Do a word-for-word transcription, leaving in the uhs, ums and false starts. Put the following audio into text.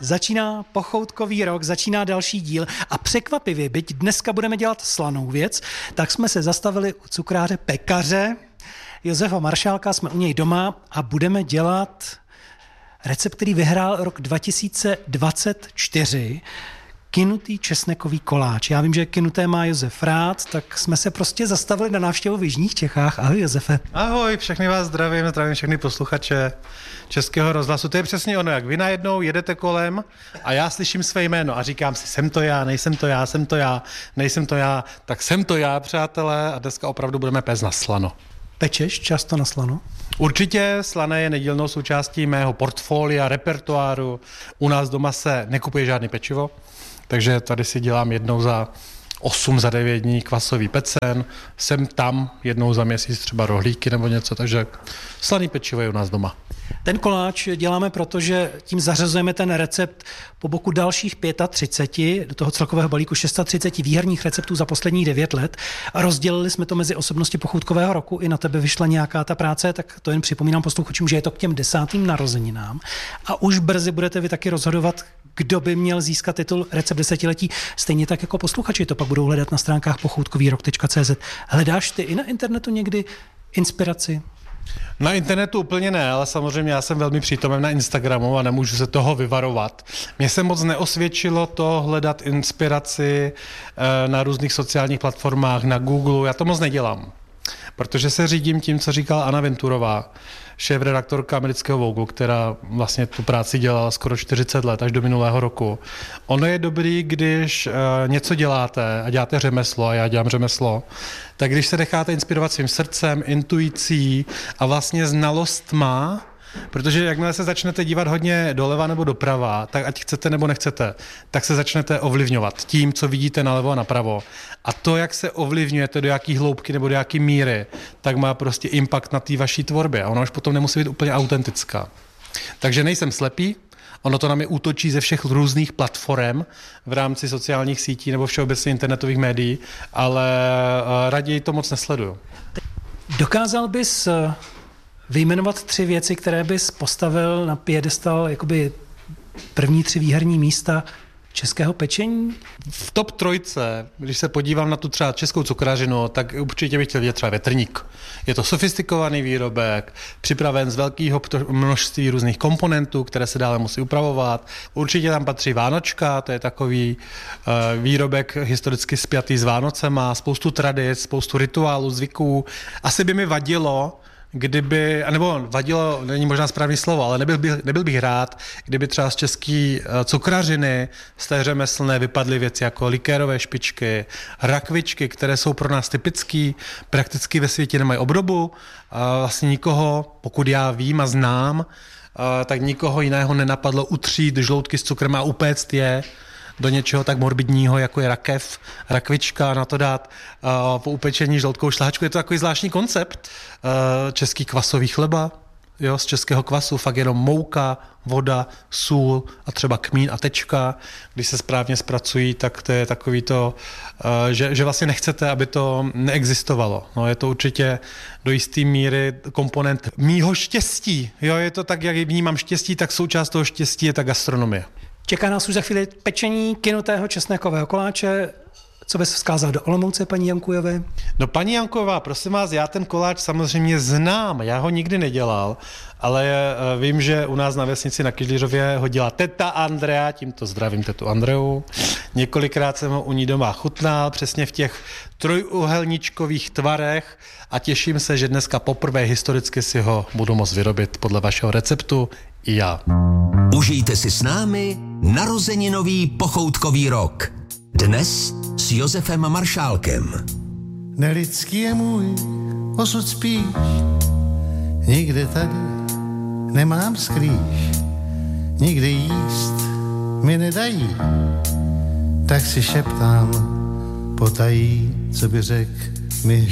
Začíná pochoutkový rok, začíná další díl a překvapivě, byť dneska budeme dělat slanou věc, tak jsme se zastavili u cukráře pekaře Josefa Maršálka, jsme u něj doma a budeme dělat recept, který vyhrál rok dva tisíce dvacet čtyři. Kynutý česnekový koláč. Já vím, že kynuté má Josef rád, tak jsme se prostě zastavili na návštěvu v jižních Čechách. Ahoj, Josefe. Ahoj, všechny vás zdravím, zdravím všechny posluchače Českého rozhlasu. To je přesně ono, jak vy najednou jedete kolem a já slyším své jméno a říkám si, jsem to já, nejsem to já, jsem to já, nejsem to já, tak jsem to já, přátelé, a dneska opravdu budeme péct na slano. Pečeš často na slano? Určitě, slané je nedílnou součástí mého portfolia, repertoáru. U nás doma se nekupuje žádný pečivo, takže tady si dělám jednou za osm, za devět dní kvasový pecen, jsem tam jednou za měsíc třeba rohlíky nebo něco, takže slaný pečivo je u nás doma. Ten koláč děláme, protože tím zařazujeme ten recept po boku dalších třicet pět do toho celkového balíku třicet šest výherních receptů za posledních devět let. A rozdělili jsme to mezi osobnosti pochoutkového roku. I na tebe vyšla nějaká ta práce, tak to jen připomínám posluchačům, že je to k těm desátým narozeninám. A už brzy budete vy taky rozhodovat, kdo by měl získat titul Recept desetiletí. Stejně tak jako posluchači to pak budou hledat na stránkách pochoutkový rok tečka cé zet. Hledáš ty i na internetu někdy inspiraci? Na internetu úplně ne, ale samozřejmě já jsem velmi přítomen na Instagramu a nemůžu se toho vyvarovat. Mně se moc neosvědčilo to hledat inspiraci na různých sociálních platformách, na Google, já to moc nedělám. Protože se řídím tím, co říkala Anna Venturová, šéfredaktorka amerického Vogue, která vlastně tu práci dělala skoro čtyřicet let, až do minulého roku. Ono je dobrý, když uh, něco děláte a děláte řemeslo, a já dělám řemeslo, tak když se necháte inspirovat svým srdcem, intuicí a vlastně znalostma, protože jakmile se začnete dívat hodně doleva nebo doprava, tak ať chcete nebo nechcete, tak se začnete ovlivňovat tím, co vidíte nalevo a napravo. A to, jak se ovlivňujete, do jaký hloubky nebo do jaký míry, tak má prostě impact na té vaší tvorbě. A ona už potom nemusí být úplně autentická. Takže nejsem slepý, ono to na mě útočí ze všech různých platform v rámci sociálních sítí nebo všeobecně internetových médií, ale raději to moc nesleduju. Dokázal bys vyjmenovat tři věci, které bys postavil na piedestal, jakoby první tři výherní místa českého pečení? V top trojce, když se podívám na tu třeba českou cukrařinu, tak určitě bych chtěl vidět třeba Větrník. Je to sofistikovaný výrobek, připraven z velkého množství různých komponentů, které se dále musí upravovat. Určitě tam patří Vánočka, to je takový uh, výrobek historicky spjatý s Vánocema, spoustu tradic, spoustu rituálů, zvyků. Asi by mi vadilo, kdyby, anebo vadilo, není možná správný slovo, ale nebyl bych, nebyl bych rád, kdyby třeba z české cukrařiny, z té řemeslné vypadly věci jako likérové špičky, rakvičky, které jsou pro nás typické, prakticky ve světě nemají obdobu. Vlastně nikoho, pokud já vím a znám, tak nikoho jiného nenapadlo utřít žloutky s cukrem a upéct je do něčeho tak morbidního, jako je rakev, rakvička, na to dát uh, po upečení žloutkovou šláčku. Je to takový zvláštní koncept. Uh, český kvasový chleba, jo, z českého kvasu, fakt jenom mouka, voda, sůl a třeba kmín a tečka. Když se správně zpracují, tak to je takový to, uh, že, že vlastně nechcete, aby to neexistovalo. No, je to určitě do jisté míry komponent mýho štěstí. Jo, je to tak, jak vnímám štěstí, tak součást toho štěstí je ta gastronomie. Čeká nás už za chvíli pečení kynutého česnekového koláče. Co bys vzkázal do Olomouce, paní Jankujové? No paní Janková, prosím vás, já ten koláč samozřejmě znám, já ho nikdy nedělal, ale vím, že u nás na vesnici na Kyžlířově ho dělá teta Andrea, tímto zdravím tetu Andreu. Několikrát jsem ho u ní doma chutnal, přesně v těch trojuhelníčkových tvarech a těším se, že dneska poprvé historicky si ho budu moct vyrobit podle vašeho receptu i já. Užijte si s námi narozeninový pochoutkový rok. Dnes s Josefem Maršálkem. Nelidský je můj osud spíš, nikde tady nemám skrýš, nikdy jíst mi nedají, tak si šeptám potají, co by řekl mi